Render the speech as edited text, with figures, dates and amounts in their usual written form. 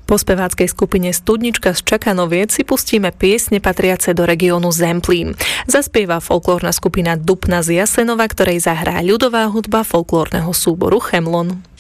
Po speváckej skupine Studnička z Čakanoviec si pustíme piesne patriace do regiónu Zemplín. Zaspieva folklórna skupina Dupna z Jasenova, ktorej zahrá ľudová hudba folklórneho súboru Chemlon.